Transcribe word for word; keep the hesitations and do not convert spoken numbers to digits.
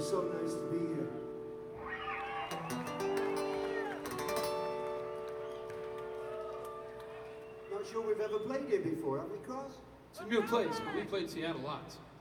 is so nice to be here. Not sure we've ever played here before, have we, Cross? It's a new place, but we played Seattle lots.